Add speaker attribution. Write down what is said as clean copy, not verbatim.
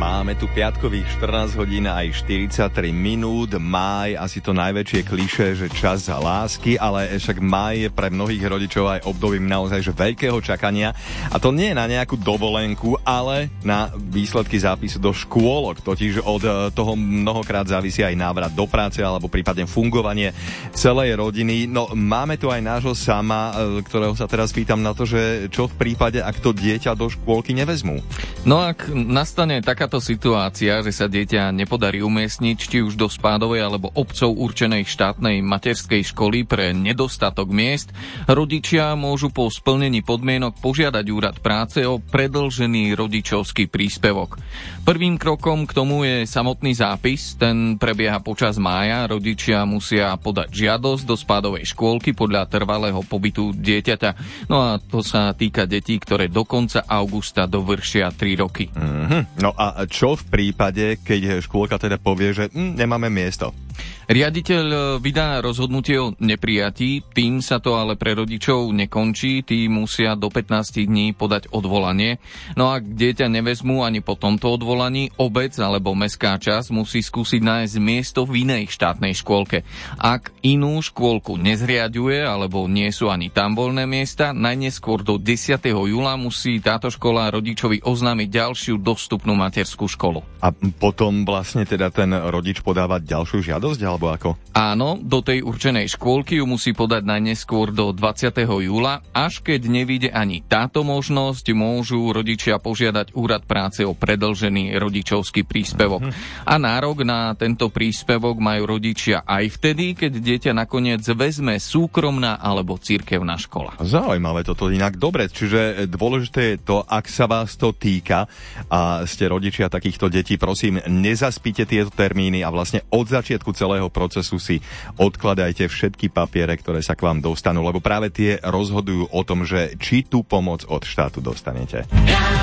Speaker 1: Máme tu piatkových 14 hodín aj 43 minút. Máj, asi to najväčšie klišé, že čas lásky, ale však máj je pre mnohých rodičov aj obdobím naozaj že veľkého čakania. A to nie na nejakú dovolenku, ale na výsledky zápisu do škôlok. Totiž od toho mnohokrát závisí aj návrat do práce alebo prípadne fungovanie celej rodiny. No máme tu aj nášho sama, ktorého sa teraz pýtam na to, že čo v prípade, ak to dieťa do škôlky nevezmú.
Speaker 2: No ak nastane takáto situácia, že sa dieťa nepodarí umiestniť či už do spádovej alebo obcov určenej štátnej materskej školy pre nedostatok miest, rodičia môžu po splnení podmienok požiadať úrad práce o predĺžený rodičovský príspevok. Prvým krokom k tomu je samotný zápis, ten prebieha počas mája. Rodičia musia podať žiadosť do spádovej škôlky podľa trvalého pobytu dieťaťa. No a to sa týka detí, ktoré do konca augusta dovršia 3 roky.
Speaker 1: No a čo v prípade, keď škôlka teda povie, že nemáme miesto?
Speaker 2: Riaditeľ vydá rozhodnutie o neprijatí, tým sa to ale pre rodičov nekončí, tí musia do 15 dní podať odvolanie. No a ak dieťa nevezmú ani po tomto odvolaní, obec alebo mestská časť musí skúsiť nájsť miesto v inej štátnej škôlke. Ak inú škôlku nezriaďuje alebo nie sú ani tam voľné miesta, najneskôr do 10. júla musí táto škola rodičovi oznámiť ďalšiu dostupnú materskú školu.
Speaker 1: A potom vlastne teda ten rodič podávať ďalšiu žiadosť, alebo ako?
Speaker 2: Áno, do tej určenej škôlky ju musí podať najneskôr do 20. júla. Až keď nevyjde ani táto možnosť, môžu rodičia požiadať úrad práce o predĺžený rodičovský príspevok. A nárok na tento príspevok majú rodičia aj vtedy, keď dieťa nakoniec vezme súkromná alebo cirkevná škola.
Speaker 1: Zaujímavé toto inak. Dobre, čiže dôležité je to, ak sa vás to týka a ste rodičia takýchto detí, prosím, nezaspite tieto termíny a vlastne od začiatku celého procesu si odkladajte všetky papiere, ktoré sa k vám dostanú, lebo práve tie rozhodujú o tom, že či tú pomoc od štátu dostanete.